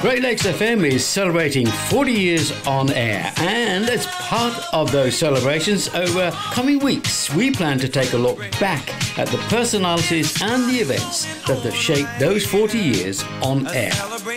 Great Lakes FM is celebrating 40 years on air, and as part of those celebrations over coming weeks, we plan to take a look back at the personalities and the events that have shaped those 40 years on air.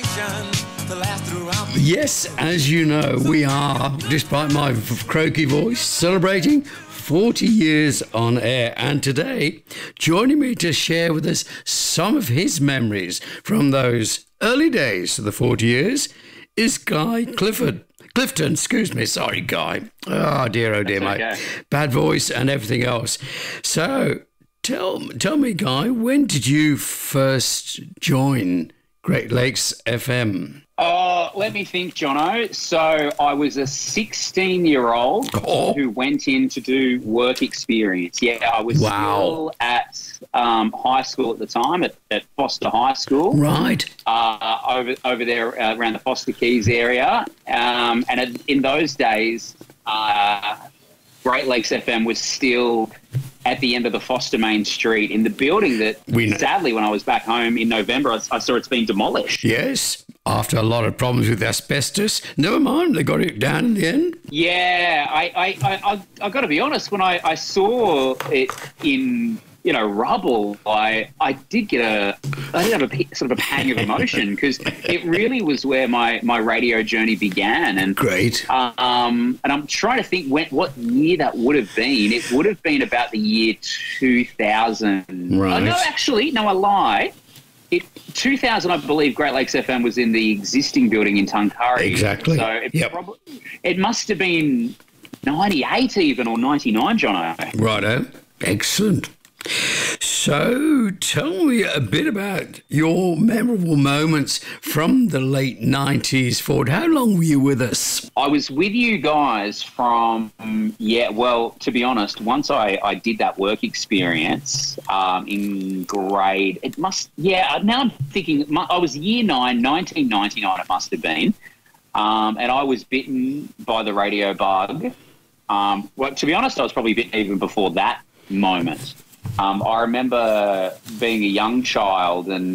Yes, as you know, we are, despite my croaky voice, celebrating 40 years on air, and today, joining me to share with us some of his memories from those early days of the 40 years is Guy Clifton, excuse me, sorry, Guy. Oh dear, mate. Okay. Bad voice and everything else. So, tell me, Guy, when did you first join Great Lakes FM? Oh, let me think, Jono. So I was a 16-year-old who went in to do work experience. Yeah, I was still at high school at the time, at Foster High School. Right. Over there around the Foster Keys area. And in those days, Great Lakes FM was still at the end of the Foster Main Street in the building that, sadly, when I was back home in November, I saw it's been demolished. Yes, after a lot of problems with asbestos. Never mind, they got it down in the end. Yeah, I got to be honest, when I saw it in, rubble, I did have a sort of a pang of emotion because it really was where my radio journey began. And great. And I'm trying to think what year that would have been. It would have been about the year 2000. Right. No, I lie. 2000, I believe, Great Lakes FM was in the existing building in Tuncurry. Exactly. So it must have been 98 even, or 99, Jono. Righto. Excellent. So tell me a bit about your memorable moments from the late 90s forward. How long were you with us? I was with you guys from, to be honest, once I did that work experience in grade, now I'm thinking, I was year 9, 1999 it must have been, and I was bitten by the radio bug. To be honest, I was probably bitten even before that moment. I remember being a young child and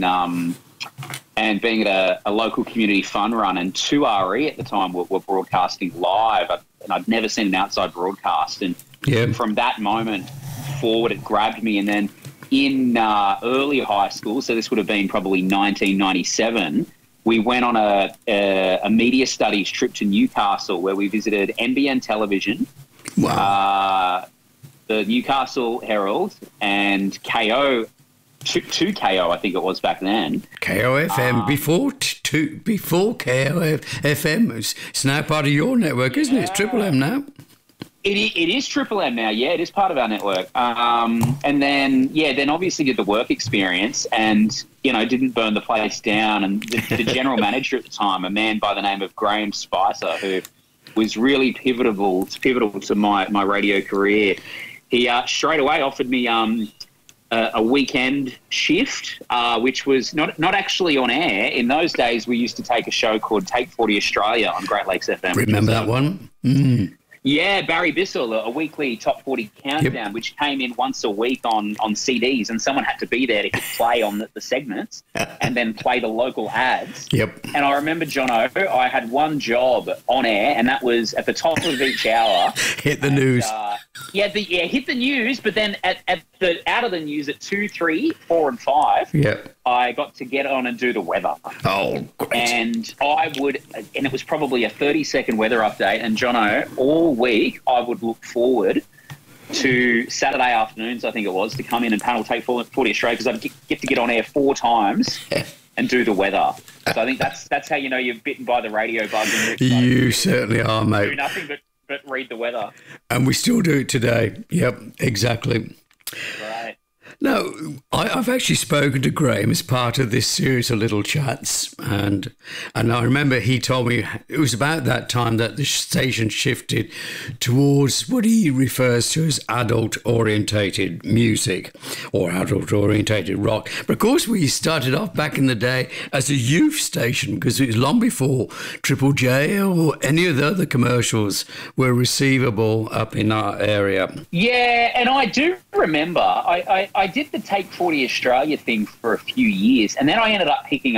being at a local community fun run, and 2RE at the time were broadcasting live, and I'd never seen an outside broadcast. And from that moment forward, it grabbed me. And then in early high school, so this would have been probably 1997, we went on a media studies trip to Newcastle where we visited NBN Television. Wow. The Newcastle Herald and KO, 2KO I think it was back then. KO FM, before KO FM, it's now part of your network, isn't it? It's Triple M now. It is Triple M now, yeah, it is part of our network. And then obviously did the work experience and, didn't burn the place down. And the general manager at the time, a man by the name of Graham Spicer, who was really pivotal to my radio career. He straight away offered me a weekend shift, which was not actually on air. In those days, we used to take a show called Take 40 Australia on Great Lakes FM. Remember that one? Mm. Yeah, Barry Bissell, a weekly top 40 countdown, which came in once a week on CDs, and someone had to be there to hit play on the segments and then play the local ads. Yep. And I remember, Jono, I had one job on air, and that was at the top of each hour. Hit the news. Hit the news, but then out of the news at 2, 3, 4 and 5, I got to get on and do the weather. Oh, great. And it was probably a 30-second weather update, and Jono, all week I would look forward to Saturday afternoons, I think it was, to come in and panel Take 40 Australia because I'd get to get on air 4 times and do the weather. So I think that's how you're bitten by the radio bug. You certainly are, mate. Do nothing but read the weather. And we still do it today. Yep, exactly. Right. Now, I've actually spoken to Graham as part of this series of little chats, and I remember he told me it was about that time that the station shifted towards what he refers to as adult-orientated music or adult-orientated rock. But of course, we started off back in the day as a youth station because it was long before Triple J or any of the other commercials were receivable up in our area. Yeah, and I do remember I did the Take 40 Australia thing for a few years, and then I ended up picking up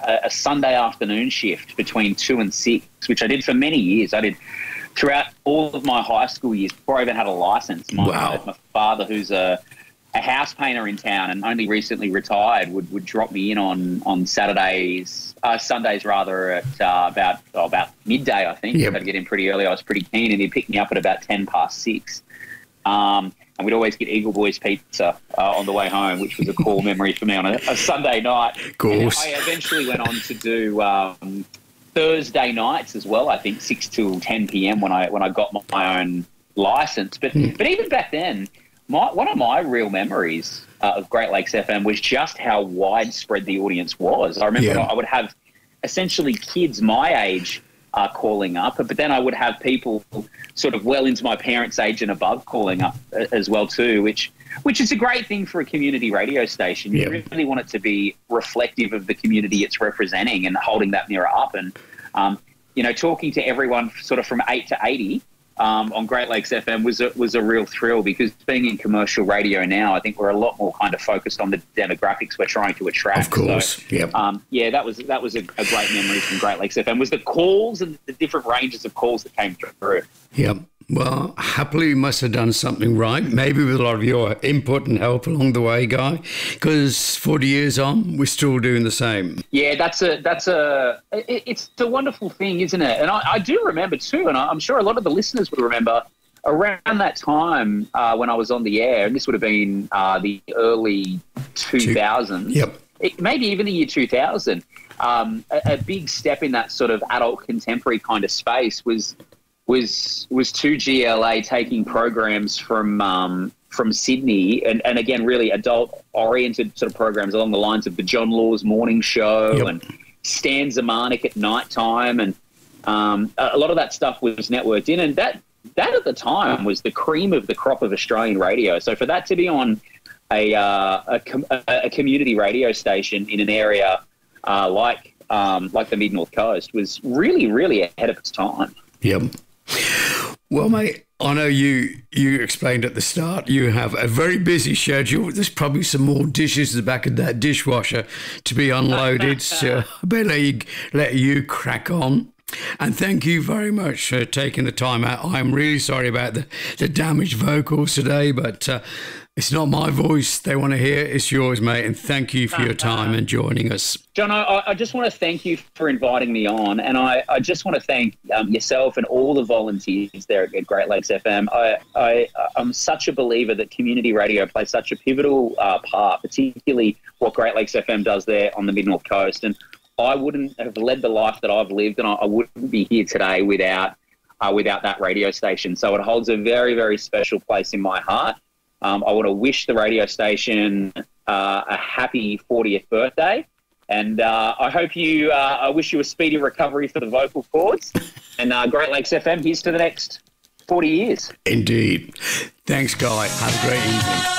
a Sunday afternoon shift between 2 and 6, which I did for many years. I did throughout all of my high school years before I even had a license. My father, who's a house painter in town and only recently retired, would drop me in on Sundays rather, at about midday, I think. Yep. I'd get in pretty early. I was pretty keen, and he'd pick me up at about 6:10. And we'd always get Eagle Boys pizza on the way home, which was a cool memory for me on a Sunday night. Of course. And I eventually went on to do Thursday nights as well, I think 6 till 10 p.m. when I got my own license. But even back then, one of my real memories of Great Lakes FM was just how widespread the audience was. I remember I would have essentially kids my age calling up, but then I would have people sort of well into my parents' age and above calling up as well too, which is a great thing for a community radio station. You really want it to be reflective of the community it's representing and holding that mirror up. And, talking to everyone sort of from 8 to 80 on Great Lakes FM was a real thrill, because being in commercial radio now, I think we're a lot more kind of focused on the demographics we're trying to attract. Of course, so, that was a great memory from Great Lakes FM, was the calls and the different ranges of calls that came through. Yep. Well, happily you must have done something right, maybe with a lot of your input and help along the way, Guy, because 40 years on, we're still doing the same. Yeah, it's a wonderful thing, isn't it? And I do remember too, and I'm sure a lot of the listeners would remember, around that time when I was on the air, and this would have been the early 2000s, maybe even the year 2000, a big step in that sort of adult contemporary kind of space was 2GLA taking programs from Sydney and again, really adult-oriented sort of programs along the lines of the John Laws morning show and Stan Zemanek at night time, and a lot of that stuff was networked in, and that at the time was the cream of the crop of Australian radio. So for that to be on a community radio station in an area like the Mid-North Coast was really, really ahead of its time. Yep. Well, mate, I know you explained at the start you have a very busy schedule. There's probably some more dishes at the back of that dishwasher to be unloaded, so I better let you crack on. And thank you very much for taking the time out. I'm really sorry about the damaged vocals today, but it's not my voice they want to hear, it's yours, mate. And thank you for your time and joining us. John, I just want to thank you for inviting me on, and I just want to thank yourself and all the volunteers there at Great Lakes FM. I'm such a believer that community radio plays such a pivotal part, particularly what Great Lakes FM does there on the Mid-North Coast. And I wouldn't have led the life that I've lived, and I wouldn't be here today without that radio station. So it holds a very, very special place in my heart. I want to wish the radio station a happy 40th birthday, and I wish you a speedy recovery for the vocal cords. And Great Lakes FM, here's to the next 40 years. Indeed. Thanks, Guy. Have a great evening.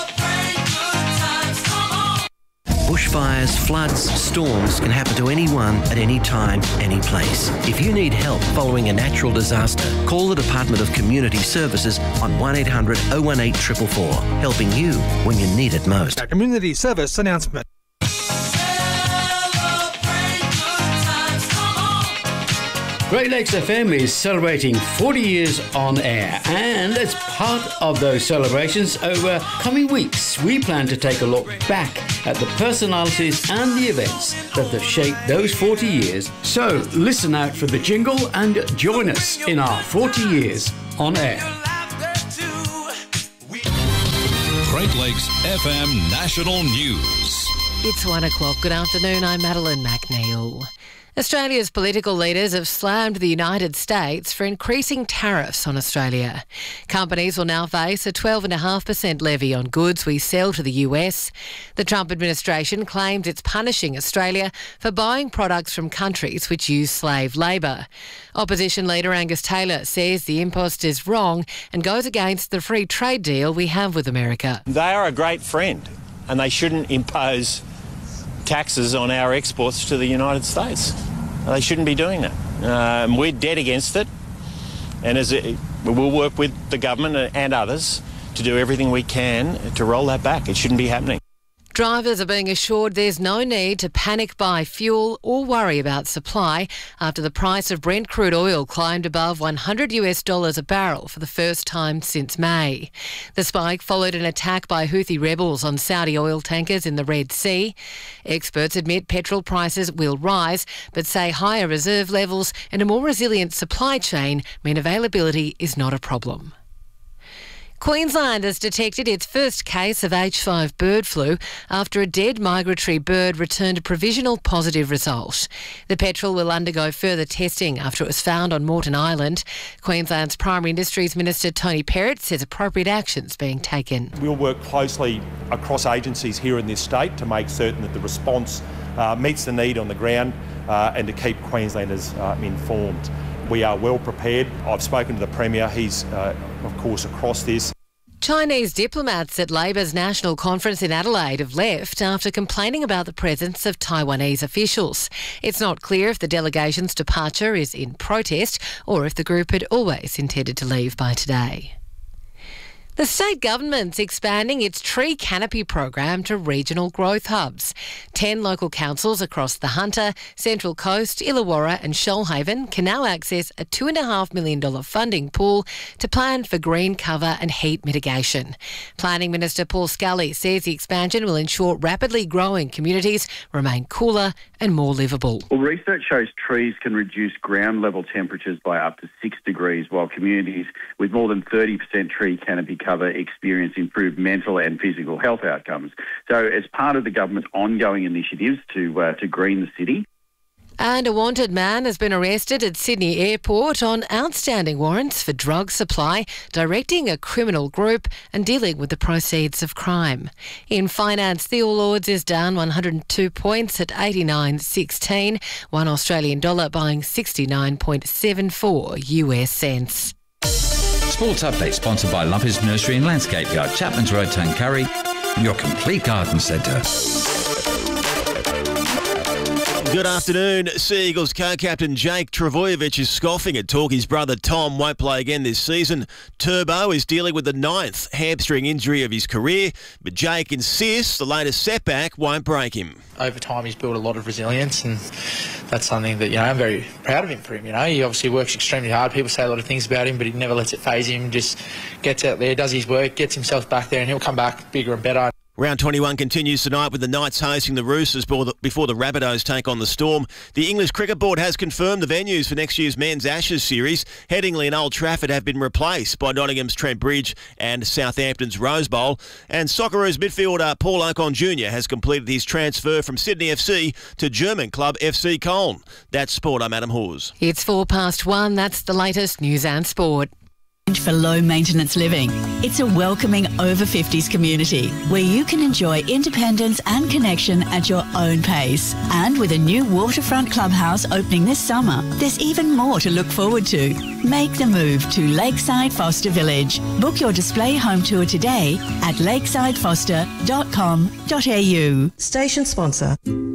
Bushfires, floods, storms can happen to anyone at any time, any place. If you need help following a natural disaster, call the Department of Community Services on 1800 018 444, helping you when you need it most. A community service announcement. Great Lakes FM is celebrating 40 years on air, and as part of those celebrations over coming weeks, we plan to take a look back at the personalities and the events that have shaped those 40 years. So listen out for the jingle and join us in our 40 years on air. Great Lakes FM National News. It's 1 o'clock. Good afternoon. I'm Madeline McNeil. Australia's political leaders have slammed the United States for increasing tariffs on Australia. Companies will now face a 12.5% levy on goods we sell to the US. The Trump administration claims it's punishing Australia for buying products from countries which use slave labour. Opposition leader Angus Taylor says the impost is wrong and goes against the free trade deal we have with America. They are a great friend, and they shouldn't impose taxes on our exports to the United States. They shouldn't be doing that. We're dead against it, and we'll work with the government and others to do everything we can to roll that back. It shouldn't be happening. Drivers are being assured there's no need to panic buy fuel or worry about supply after the price of Brent crude oil climbed above $100 a barrel for the first time since May. The spike followed an attack by Houthi rebels on Saudi oil tankers in the Red Sea. Experts admit petrol prices will rise, but say higher reserve levels and a more resilient supply chain mean availability is not a problem. Queensland has detected its first case of H5 bird flu after a dead migratory bird returned a provisional positive result. The petrel will undergo further testing after it was found on Moreton Island. Queensland's Primary Industries Minister Tony Perrott says appropriate actions being taken. We'll work closely across agencies here in this state to make certain that the response meets the need on the ground and to keep Queenslanders informed. We are well prepared. I've spoken to the Premier. He's, of course, across this. Chinese diplomats at Labor's national conference in Adelaide have left after complaining about the presence of Taiwanese officials. It's not clear if the delegation's departure is in protest or if the group had always intended to leave by today. The state government's expanding its tree canopy program to regional growth hubs. 10 local councils across the Hunter, Central Coast, Illawarra and Shoalhaven can now access a $2.5 million funding pool to plan for green cover and heat mitigation. Planning Minister Paul Scully says the expansion will ensure rapidly growing communities remain cooler and more livable. Well, research shows trees can reduce ground level temperatures by up to 6 degrees, while communities with more than 30% tree canopy cover experience improved mental and physical health outcomes. So as part of the government's ongoing initiatives to green the city. And a wanted man has been arrested at Sydney Airport on outstanding warrants for drug supply, directing a criminal group and dealing with the proceeds of crime. In finance, the All Ords is down 102 points at 89.16, one Australian dollar buying 69.74 US cents. Sports Update sponsored by Lumpy's Nursery and Landscape Yard, Chapman's Road, Tuncurry, your complete garden centre. Good afternoon. Sea Eagles co-captain Jake Trbojevic is scoffing at talk his brother Tom won't play again this season. Turbo is dealing with the 9th hamstring injury of his career, but Jake insists the latest setback won't break him. Over time he's built a lot of resilience, and that's something that, I'm very proud of him for him. He obviously works extremely hard. People say a lot of things about him, but he never lets it faze him. Just gets out there, does his work, gets himself back there, and he'll come back bigger and better. Round 21 continues tonight with the Knights hosting the Roosters before the Rabbitohs take on the Storm. The English Cricket Board has confirmed the venues for next year's Men's Ashes series. Headingley and Old Trafford have been replaced by Nottingham's Trent Bridge and Southampton's Rose Bowl. And Socceroos midfielder Paul Ocon Jr. has completed his transfer from Sydney FC to German club FC Köln. That's Sport. I'm Adam Hawes. It's 1:04. That's the latest news and sport. For low maintenance living. It's a welcoming over 50s community where you can enjoy independence and connection at your own pace. And with a new waterfront clubhouse opening this summer, there's even more to look forward to. Make the move to Lakeside Foster Village. Book your display home tour today at lakesidefoster.com.au. Station sponsor.